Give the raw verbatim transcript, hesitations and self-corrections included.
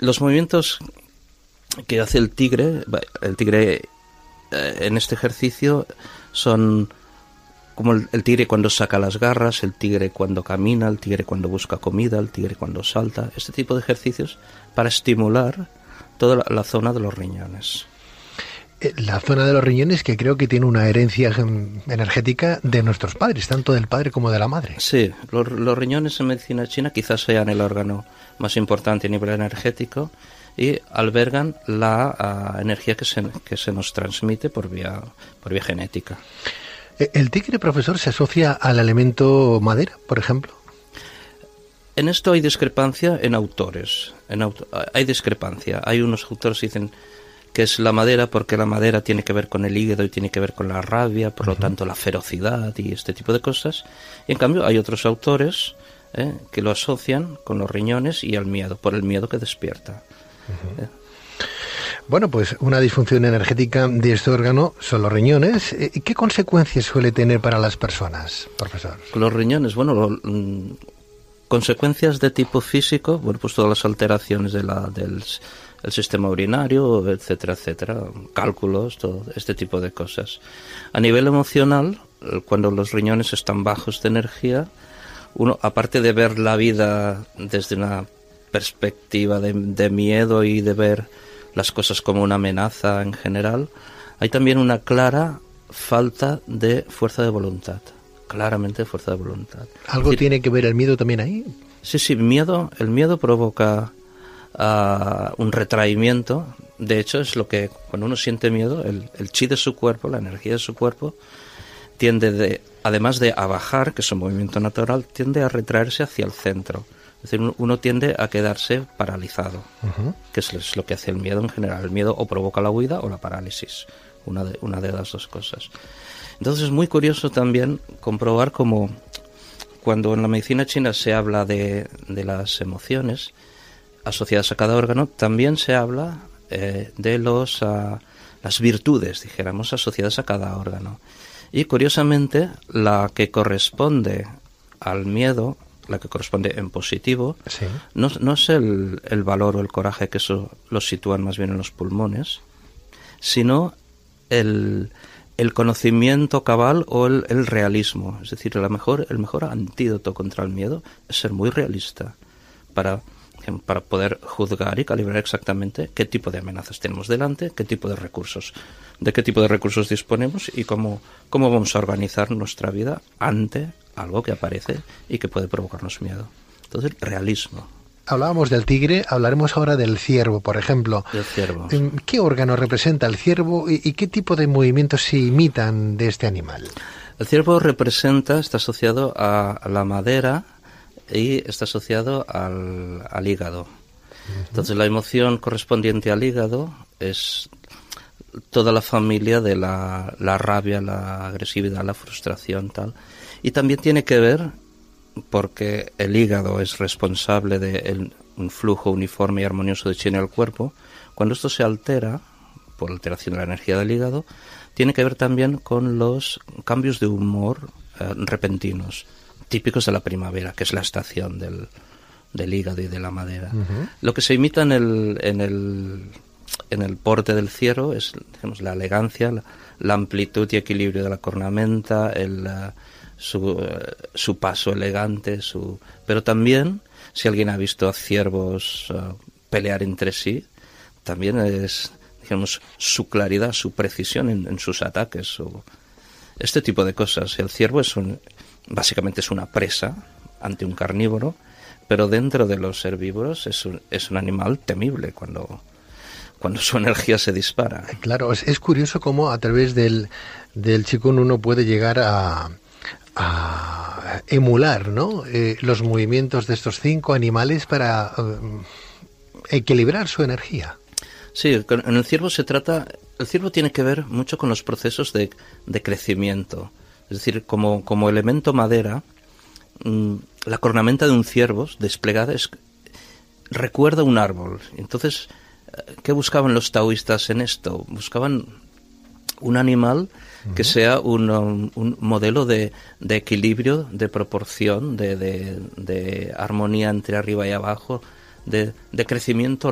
los movimientos que hace el tigre, el tigre eh, en este ejercicio son como el, el tigre cuando saca las garras, el tigre cuando camina, el tigre cuando busca comida, el tigre cuando salta, este tipo de ejercicios para estimular toda la, la zona de los riñones. La zona de los riñones, que creo que tiene una herencia energética de nuestros padres, tanto del padre como de la madre. Sí, los, los riñones en medicina china quizás sean el órgano más importante a nivel energético y albergan la uh, energía que se, que se nos transmite por vía, por vía genética. ¿El tigre, profesor, se asocia al elemento madera, por ejemplo? En esto hay discrepancia en autores. En auto, hay discrepancia. Hay unos autores que dicen que es la madera porque la madera tiene que ver con el hígado y tiene que ver con la rabia, por uh-huh. lo tanto la ferocidad y este tipo de cosas. Y en cambio hay otros autores eh, que lo asocian con los riñones y el miedo, por el miedo que despierta. Uh-huh. Eh. Bueno, pues una disfunción energética de este órgano son los riñones. ¿Qué consecuencias suele tener para las personas, profesor? Los riñones, bueno, lo, mm, consecuencias de tipo físico, bueno, pues todas las alteraciones de la, del el sistema urinario, etcétera, etcétera, cálculos, todo este tipo de cosas. A nivel emocional, cuando los riñones están bajos de energía, uno, aparte de ver la vida desde una perspectiva de, de miedo y de ver las cosas como una amenaza en general, hay también una clara falta de fuerza de voluntad, claramente fuerza de voluntad. ¿Algo decir, tiene que ver el miedo también ahí? Sí, sí, miedo, el miedo provoca uh, un retraimiento. De hecho, es lo que cuando uno siente miedo, el, el chi de su cuerpo, la energía de su cuerpo, tiende, de, además de a bajar, que es un movimiento natural, tiende a retraerse hacia el centro. Es decir, uno tiende a quedarse paralizado, uh-huh. que es lo que hace el miedo en general. El miedo o provoca la huida o la parálisis, una de, una de las dos cosas. Entonces es muy curioso también comprobar cómo cuando en la medicina china se habla de, de las emociones asociadas a cada órgano, también se habla eh, de los, uh, las virtudes, dijéramos, asociadas a cada órgano. Y curiosamente, la que corresponde al miedo, la que corresponde en positivo, sí. no, no es el, el valor o el coraje, que eso lo sitúan más bien en los pulmones, sino el, el conocimiento cabal o el, el realismo. Es decir, la mejor, el mejor antídoto contra el miedo es ser muy realista para, para poder juzgar y calibrar exactamente qué tipo de amenazas tenemos delante, qué tipo de recursos, de qué tipo de recursos disponemos y cómo, cómo vamos a organizar nuestra vida ante algo que aparece y que puede provocarnos miedo. Entonces, realismo. Hablábamos del tigre, hablaremos ahora del ciervo, por ejemplo. Del ciervo. ¿Qué órgano representa el ciervo y, y qué tipo de movimientos se imitan de este animal? El ciervo representa, está asociado a la madera y está asociado al, al hígado. Uh-huh. Entonces, la emoción correspondiente al hígado es toda la familia de la, la rabia, la agresividad, la frustración, tal. Y también tiene que ver, porque el hígado es responsable de un flujo uniforme y armonioso de chi en el cuerpo, cuando esto se altera, por alteración de la energía del hígado, tiene que ver también con los cambios de humor eh, repentinos, típicos de la primavera, que es la estación del, del hígado y de la madera. Uh-huh. Lo que se imita en el, en el, en el porte del ciervo es, digamos, la elegancia, la, la amplitud y equilibrio de la cornamenta, el... Uh, Su, su paso elegante, su pero también, si alguien ha visto a ciervos uh, pelear entre sí, también es, digamos, su claridad, su precisión en, en sus ataques, su, este tipo de cosas. El ciervo es un, básicamente es una presa ante un carnívoro, pero dentro de los herbívoros es un, es un animal temible cuando, cuando su energía se dispara. Claro, es, es curioso cómo a través del, del Qigong uno puede llegar a... a emular, ¿no? Eh, los movimientos de estos cinco animales para uh, equilibrar su energía. Sí, en el ciervo se trata, el ciervo tiene que ver mucho con los procesos de, de crecimiento. Es decir, como, como elemento madera, mmm, la cornamenta de un ciervo desplegada es, recuerda un árbol. Entonces, ¿qué buscaban los taoístas en esto? Buscaban un animal que sea un, un, un modelo de, de equilibrio, de proporción, de, de, de armonía entre arriba y abajo, de, de crecimiento